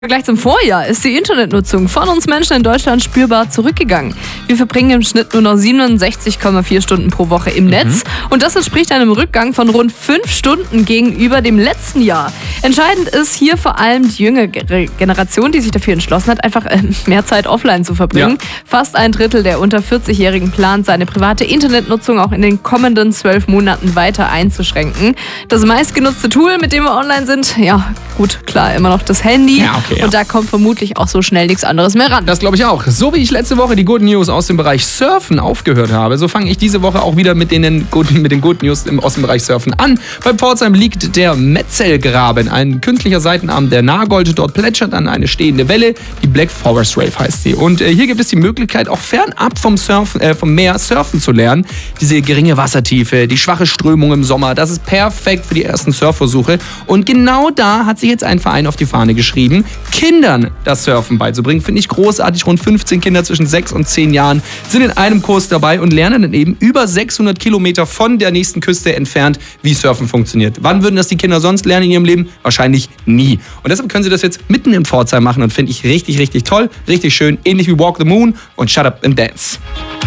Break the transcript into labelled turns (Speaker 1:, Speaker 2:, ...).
Speaker 1: Im Vergleich zum Vorjahr ist die Internetnutzung von uns Menschen in Deutschland spürbar zurückgegangen. Wir verbringen im Schnitt nur noch 67,4 Stunden pro Woche im Netz und das entspricht einem Rückgang von rund 5 Stunden gegenüber dem letzten Jahr. Entscheidend ist hier vor allem die jüngere Generation, die sich dafür entschlossen hat, einfach mehr Zeit offline zu verbringen. Ja. Fast ein Drittel der unter 40-Jährigen plant, seine private Internetnutzung auch in den kommenden 12 Monaten weiter einzuschränken. Das meistgenutzte Tool, mit dem wir online sind, ja gut, klar, immer noch das Handy. Ja, okay. Und da kommt vermutlich auch so schnell nichts anderes mehr ran.
Speaker 2: Das glaube ich auch. So wie ich letzte Woche die Good News aus dem Bereich Surfen aufgehört habe, so fange ich diese Woche auch wieder mit den Good News aus dem Bereich Surfen an. Bei Pforzheim liegt der Metzelgraben, ein künstlicher Seitenarm der Nagold. Dort plätschert an eine stehende Welle. Die Black Forest Rave heißt sie. Und hier gibt es die Möglichkeit, auch fernab vom Meer surfen zu lernen. Diese geringe Wassertiefe, die schwache Strömung im Sommer, das ist perfekt für die ersten Surfversuche. Und genau da hat sich jetzt ein Verein auf die Fahne geschrieben, Kindern das Surfen beizubringen. Finde ich großartig. Rund 15 Kinder zwischen 6 und 10 Jahren sind in einem Kurs dabei und lernen dann eben über 600 Kilometer von der nächsten Küste entfernt, wie Surfen funktioniert. Wann würden das die Kinder sonst lernen in ihrem Leben? Wahrscheinlich nie. Und deshalb können sie das jetzt mitten in Pforzheim machen und finde ich richtig, richtig toll, richtig schön. Ähnlich wie Walk the Moon und Shut Up and Dance.